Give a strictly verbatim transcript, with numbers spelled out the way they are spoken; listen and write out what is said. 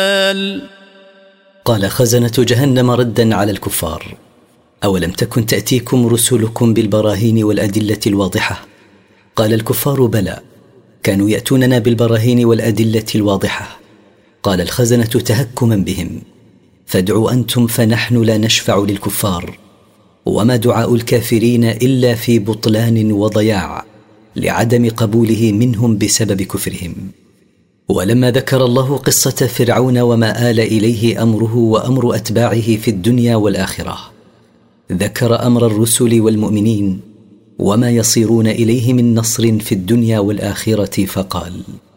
قال خزنة جهنم ردا على الكفار: أولم تكن تأتيكم رسلكم بالبراهين والأدلة الواضحة؟ قال الكفار: بلى، كانوا يأتوننا بالبراهين والأدلة الواضحة. قال الخزنة تهكما بهم: فادعوا أنتم فنحن لا نشفع للكفار، وما دعاء الكافرين إلا في بطلان وضياع لعدم قبوله منهم بسبب كفرهم. ولما ذكر الله قصة فرعون وما آل إليه أمره وأمر أتباعه في الدنيا والآخرة، ذكر أمر الرسل والمؤمنين وما يصيرون إليه من نصر في الدنيا والآخرة، فقال: